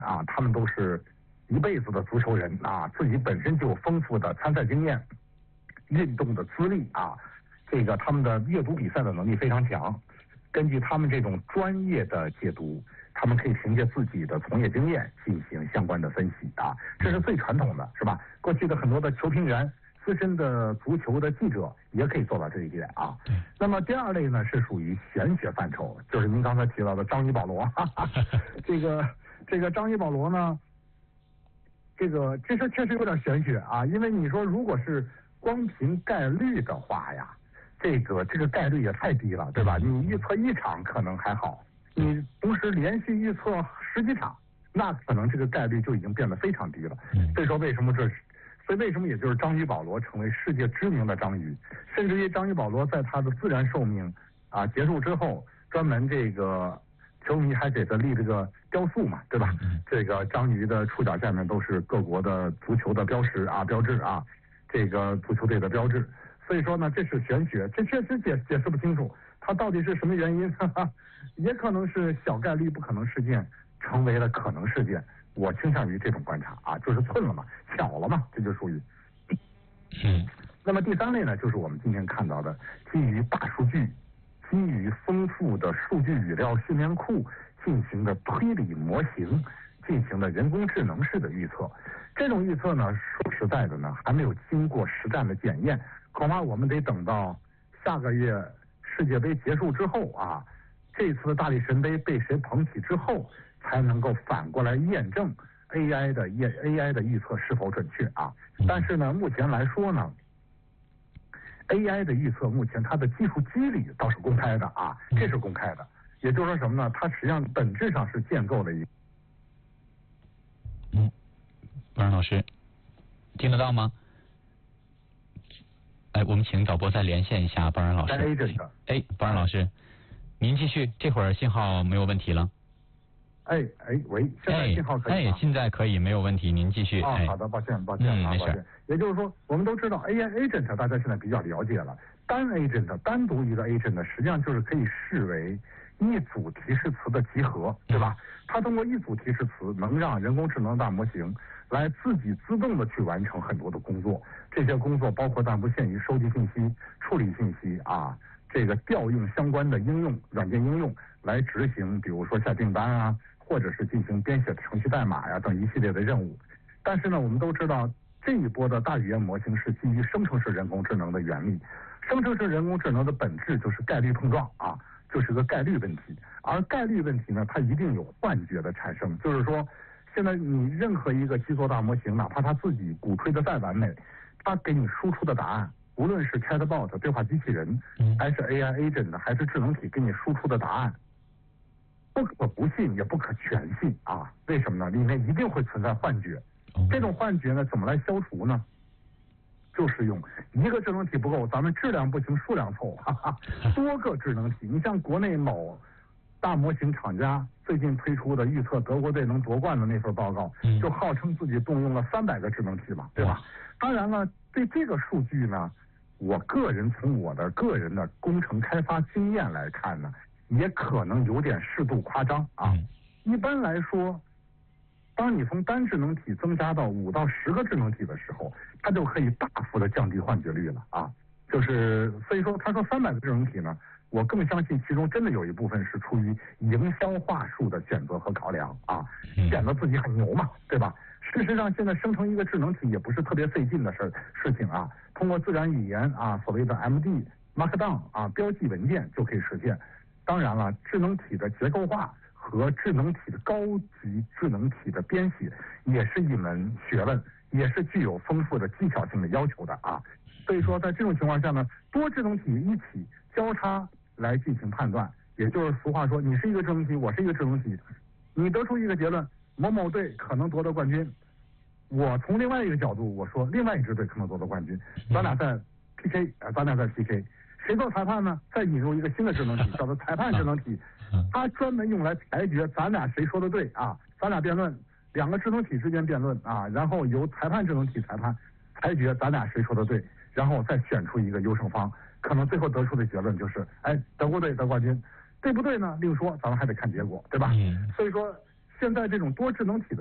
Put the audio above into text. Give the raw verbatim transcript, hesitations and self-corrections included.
啊，他们都是一辈子的足球人啊，自己本身就有丰富的参赛经验、运动的资历啊，这个他们的阅读比赛的能力非常强。根据他们这种专业的解读，他们可以凭借自己的从业经验进行相关的分析啊，这是最传统的，是吧？过去的很多的球评员、资深的足球的记者也可以做到这一点啊。那么第二类呢是属于玄学范畴，就是您刚才提到的章鱼保罗，哈哈这个这个章鱼保罗呢，这个这事确实有点玄学啊，因为你说如果是光凭概率的话呀。这个这个概率也太低了，对吧？你预测一场可能还好，你同时连续预测十几场，那可能这个概率就已经变得非常低了。所以说为什么这，所以为什么也就是章鱼保罗成为世界知名的章鱼，甚至于章鱼保罗在他的自然寿命啊结束之后，专门这个球迷还给他立这个雕塑嘛，对吧？这个章鱼的触角下面都是各国的足球的标识啊标志啊，这个足球队的标志。所以说呢，这是玄学，这确实解解释不清楚，它到底是什么原因？哈哈，也可能是小概率不可能事件成为了可能事件。我倾向于这种观察啊，就是寸了嘛，巧了嘛，这就属于。 嗯。 那么第三类呢，就是我们今天看到的，基于大数据、基于丰富的数据语料训练库进行的推理模型进行的人工智能式的预测。这种预测呢，说实在的呢，还没有经过实战的检验。恐怕我们得等到下个月世界杯结束之后啊，这次的大力神杯被谁捧起之后，才能够反过来验证 A I 的验 A I 的预测是否准确啊。但是呢，目前来说呢 ，A I 的预测目前它的技术机理倒是公开的啊，这是公开的。也就是说什么呢？它实际上本质上是建构了一。 嗯，包然老师，听得到吗？哎，我们请导播再连线一下包然老师。哎，包然老师，您继续，这会儿信号没有问题了。 哎哎喂，现在信号可以吗？ 哎，现在可以，没有问题，您继续。 啊、哦，好的，抱歉抱歉啊， 嗯、 抱歉。也就是说，我们都知道 A I agent 大家现在比较了解了，单 agent 单独一个 agent 实际上就是可以视为一组提示词的集合，对吧？它通过一组提示词能让人工智能大模型来自己自动的去完成很多的工作。这些工作包括但不限于收集信息、处理信息啊，这个调用相关的应用软件应用来执行，比如说下订单啊，或者是进行编写的程序代码呀等一系列的任务。但是呢，我们都知道这一波的大语言模型是基于生成式人工智能的原理，生成式人工智能的本质就是概率碰撞啊，就是个概率问题。而概率问题呢，它一定有幻觉的产生，就是说，现在你任何一个基座大模型，哪怕它自己鼓吹的再完美，它给你输出的答案，无论是 Chatbot 对话机器人，还是 A I agent 还是智能体给你输出的答案，不可不信也不可全信啊！为什么呢？里面一定会存在幻觉。这种幻觉呢，怎么来消除呢？就是用一个智能体不够，咱们质量不行，数量凑，哈哈，多个智能体。你像国内某大模型厂家最近推出的预测德国队能夺冠的那份报告，就号称自己动用了三百个智能体嘛，对吧？当然了，对这个数据呢，我个人从我的个人的工程开发经验来看呢，也可能有点适度夸张啊。一般来说，当你从单智能体增加到五到十个智能体的时候，它就可以大幅的降低幻觉率了啊。就是所以说，他说三百个智能体呢，我更相信其中真的有一部分是出于营销话术的选择和考量啊，显得自己很牛嘛，对吧？事实上，现在生成一个智能体也不是特别费劲的事事情啊，通过自然语言啊，所谓的 M D、Markdown 啊，标记文件就可以实现。当然了，智能体的结构化和智能体的高级智能体的编写也是一门学问，也是具有丰富的技巧性的要求的啊。所以说，在这种情况下呢，多智能体一起交叉来进行判断，也就是俗话说，你是一个智能体，我是一个智能体，你得出一个结论，某某队可能夺得冠军，我从另外一个角度我说另外一支队可能夺得冠军，咱俩在 P K 啊，咱俩在 P K， 谁做裁判呢？再引入一个新的智能体，叫做裁判智能体，它专门用来裁决咱俩谁说的对啊，咱俩辩论，两个智能体之间辩论啊，然后由裁判智能体裁判裁决咱俩谁说的对，然后再选出一个优胜方，可能最后得出的结论就是，哎，德国队得冠军，对不对呢？另说，咱们还得看结果，对吧？嗯、所以说， 现在这种多智能体的